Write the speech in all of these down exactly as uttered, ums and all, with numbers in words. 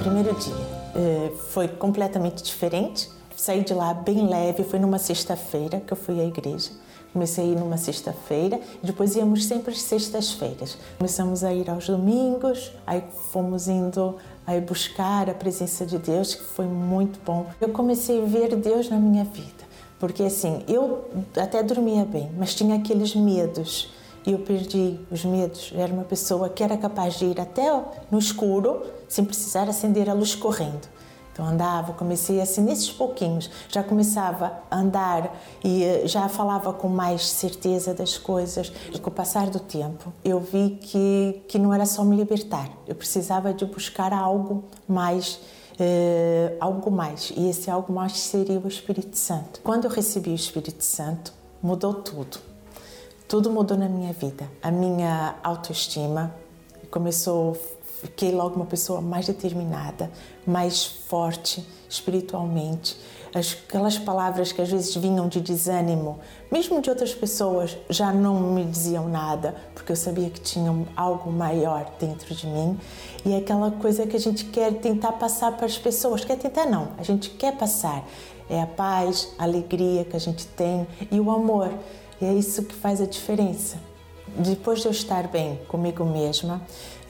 primeiro dia. Foi completamente diferente. Saí de lá bem leve, foi numa sexta-feira que eu fui à igreja. Comecei a ir numa sexta-feira, depois íamos sempre às sextas-feiras. Começamos a ir aos domingos, aí fomos indo aí buscar a presença de Deus, que foi muito bom. Eu comecei a ver Deus na minha vida, porque assim, eu até dormia bem, mas tinha aqueles medos. E eu perdi os medos. Eu era uma pessoa que era capaz de ir até no escuro, sem precisar acender a luz correndo. Então andava, comecei assim, nesses pouquinhos, já começava a andar e já falava com mais certeza das coisas. E com o passar do tempo, eu vi que, que não era só me libertar, eu precisava de buscar algo mais, eh, algo mais. E esse algo mais seria o Espírito Santo. Quando eu recebi o Espírito Santo, mudou tudo. Tudo mudou na minha vida. A minha autoestima começou... Fiquei logo uma pessoa mais determinada, mais forte espiritualmente. Aquelas palavras que às vezes vinham de desânimo, mesmo de outras pessoas, já não me diziam nada, porque eu sabia que tinha algo maior dentro de mim. E é aquela coisa que a gente quer tentar passar para as pessoas. Quer tentar não, a gente quer passar. É a paz, a alegria que a gente tem e o amor. E é isso que faz a diferença. Depois de eu estar bem comigo mesma,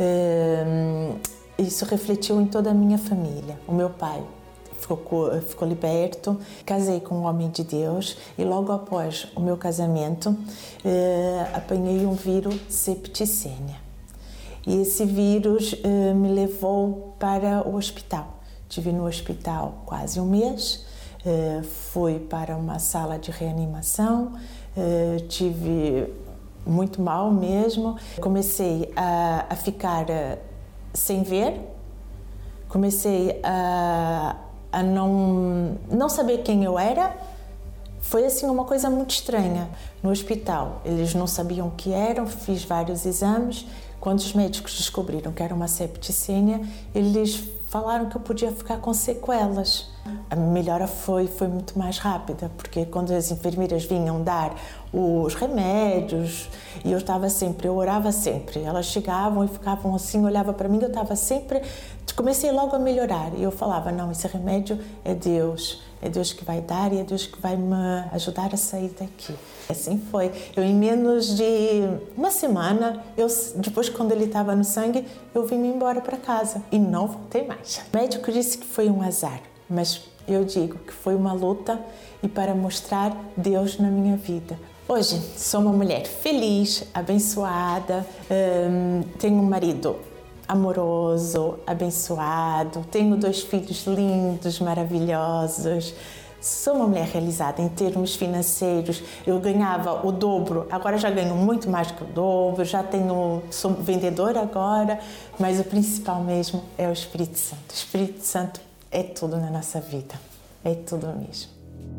isso refletiu em toda a minha família. O meu pai ficou, ficou liberto, casei com um homem de Deus e logo após o meu casamento apanhei um vírus septicemia. E esse vírus me levou para o hospital. Estive no hospital quase um mês, fui para uma sala de reanimação, tive... muito mal mesmo. Comecei a, a ficar sem ver, comecei a, a não, não saber quem eu era. Foi assim uma coisa muito estranha. No hospital, eles não sabiam o que eram, fiz vários exames. Quando os médicos descobriram que era uma septicemia, eles falaram que eu podia ficar com sequelas. A melhora foi, foi muito mais rápida, porque quando as enfermeiras vinham dar os remédios, e eu estava sempre, eu orava sempre, elas chegavam e ficavam assim, olhavam para mim, eu estava sempre, comecei logo a melhorar, e eu falava, não, esse remédio é Deus, é Deus que vai dar e é Deus que vai me ajudar a sair daqui. Assim foi. Eu, em menos de uma semana, eu, depois quando ele estava no sangue, eu vim embora para casa e não voltei mais. O médico disse que foi um azar, mas eu digo que foi uma luta e para mostrar Deus na minha vida. Hoje sou uma mulher feliz, abençoada, hum, tenho um marido amoroso, abençoado, tenho dois filhos lindos, maravilhosos. Sou uma mulher realizada em termos financeiros. Eu ganhava o dobro, agora já ganho muito mais que o dobro, já tenho, sou vendedora agora, mas o principal mesmo é o Espírito Santo. O Espírito Santo é tudo na nossa vida, é tudo mesmo.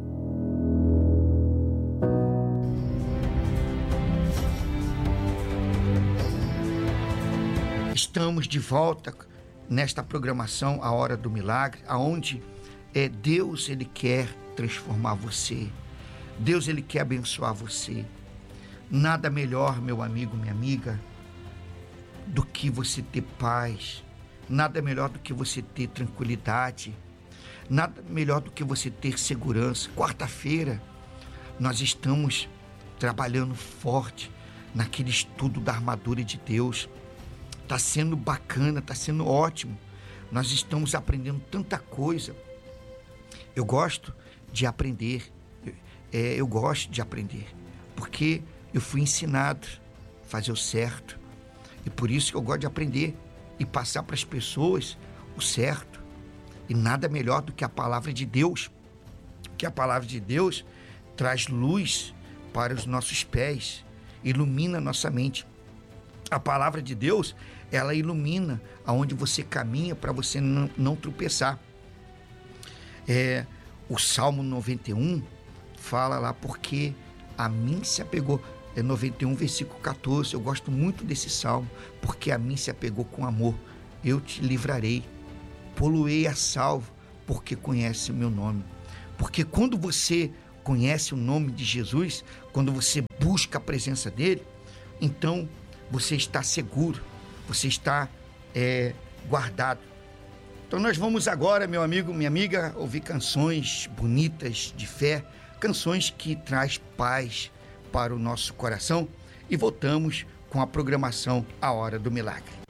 Estamos de volta nesta programação A Hora do Milagre, aonde é Deus, Ele quer transformar você. Deus, Ele quer abençoar você. Nada melhor, meu amigo, minha amiga, do que você ter paz. Nada melhor do que você ter tranquilidade. Nada melhor do que você ter segurança. Quarta-feira, nós estamos trabalhando forte naquele estudo da armadura de Deus. Está sendo bacana, está sendo ótimo. Nós estamos aprendendo tanta coisa. Eu gosto de aprender. É, eu gosto de aprender. Porque eu fui ensinado a fazer o certo. E por isso que eu gosto de aprender e passar para as pessoas o certo. E nada melhor do que a palavra de Deus. Que a palavra de Deus traz luz para os nossos pés, ilumina a nossa mente. A palavra de Deus, ela ilumina aonde você caminha para você não, não tropeçar. É, o Salmo noventa e um fala lá, porque a mim se apegou. É noventa e um, versículo catorze. Eu gosto muito desse salmo, porque a mim se apegou com amor. Eu te livrarei, poluei a salvo, porque conhece o meu nome. Porque quando você conhece o nome de Jesus, quando você busca a presença dele, então você está seguro, você está é, guardado. Então nós vamos agora, meu amigo, minha amiga, ouvir canções bonitas de fé, canções que traz paz para o nosso coração, e voltamos com a programação A Hora do Milagre.